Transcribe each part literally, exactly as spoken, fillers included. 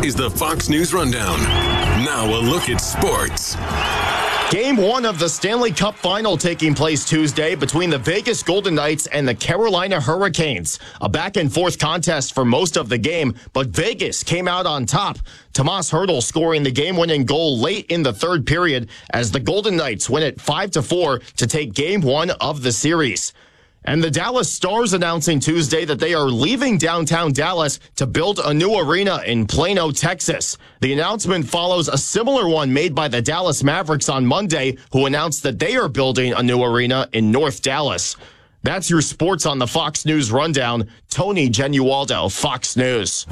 is the Fox News Rundown. Now a look at sports. Game one of the Stanley Cup Final taking place Tuesday between the Vegas Golden Knights and the Carolina Hurricanes. A back-and-forth contest for most of the game, but Vegas came out on top. Tomas Hertl scoring the game-winning goal late in the third period as the Golden Knights win it five to four to take game one of the series. And the Dallas Stars announcing Tuesday that they are leaving downtown Dallas to build a new arena in Plano, Texas. The announcement follows a similar one made by the Dallas Mavericks on Monday, who announced that they are building a new arena in North Dallas. That's your sports on the Fox News Rundown. Tony Genualdo, Fox News.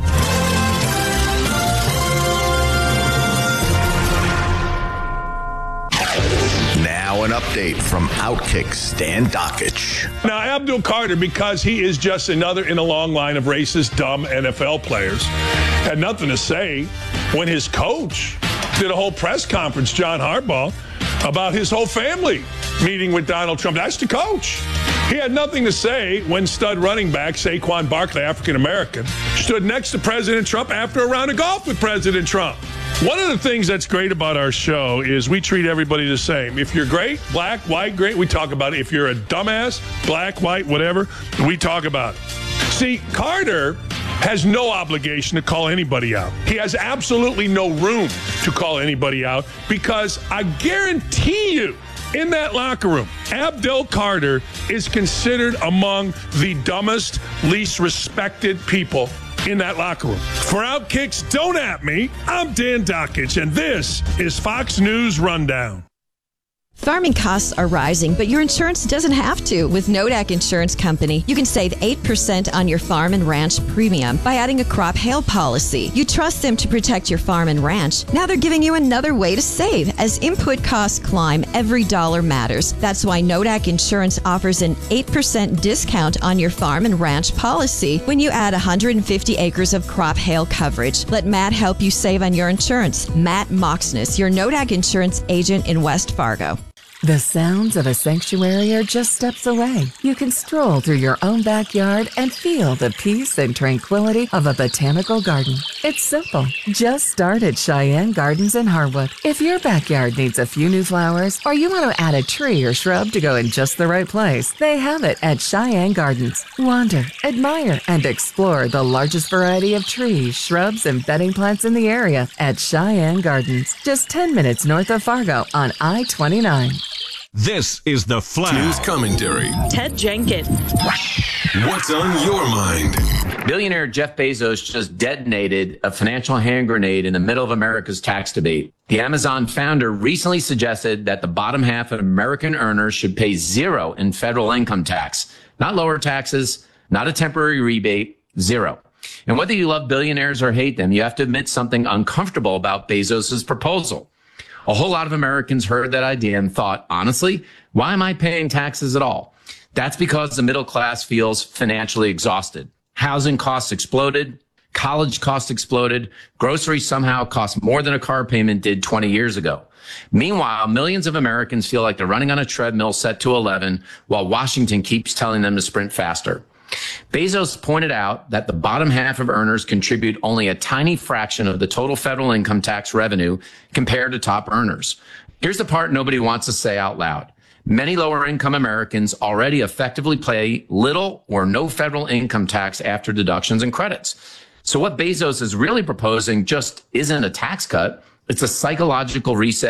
Now an update from Outkick Stan Dakich. Now, Abdul Carter, because he is just another in a long line of racist, dumb N F L players, had nothing to say when his coach did a whole press conference, John Harbaugh, about his whole family meeting with Donald Trump. That's the coach. He had nothing to say when stud running back Saquon Barkley, African-American, stood next to President Trump after a round of golf with President Trump. One of the things that's great about our show is we treat everybody the same. If you're great, black, white, great, we talk about it. If you're a dumbass, black, white, whatever, we talk about it. See, Carter has no obligation to call anybody out. He has absolutely no room to call anybody out because I guarantee you, in that locker room, Abdul Carter is considered among the dumbest, least respected people in that locker room. For Outkicks, don't at me. I'm Dan Dakich, and this is Fox News Rundown. Farming costs are rising, but your insurance doesn't have to. With Nodak Insurance Company, you can save eight percent on your farm and ranch premium by adding a crop hail policy. You trust them to protect your farm and ranch. Now they're giving you another way to save. As input costs climb, every dollar matters. That's why Nodak Insurance offers an eight percent discount on your farm and ranch policy when you add one hundred fifty acres of crop hail coverage. Let Matt help you save on your insurance. Matt Moxness, your Nodak Insurance agent in West Fargo. The sounds of a sanctuary are just steps away. You can stroll through your own backyard and feel the peace and tranquility of a botanical garden. It's simple. Just start at Cheyenne Gardens in Harwood. If your backyard needs a few new flowers or you want to add a tree or shrub to go in just the right place, they have it at Cheyenne Gardens. Wander, admire, and explore the largest variety of trees, shrubs, and bedding plants in the area at Cheyenne Gardens. Just ten minutes north of Fargo on I twenty-nine. This is the Flash News Commentary. Ted Jenkins. What's on your mind? Billionaire Jeff Bezos just detonated a financial hand grenade in the middle of America's tax debate. The Amazon founder recently suggested that the bottom half of American earners should pay zero in federal income tax. Not lower taxes, not a temporary rebate, zero. And whether you love billionaires or hate them, you have to admit something uncomfortable about Bezos' proposal. A whole lot of Americans heard that idea and thought, honestly, why am I paying taxes at all? That's because the middle class feels financially exhausted. Housing costs exploded. College costs exploded. Groceries somehow cost more than a car payment did twenty years ago. Meanwhile, millions of Americans feel like they're running on a treadmill set to eleven while Washington keeps telling them to sprint faster. Bezos pointed out that the bottom half of earners contribute only a tiny fraction of the total federal income tax revenue compared to top earners. Here's the part nobody wants to say out loud. Many lower income Americans already effectively pay little or no federal income tax after deductions and credits. So what Bezos is really proposing just isn't a tax cut. It's a psychological reset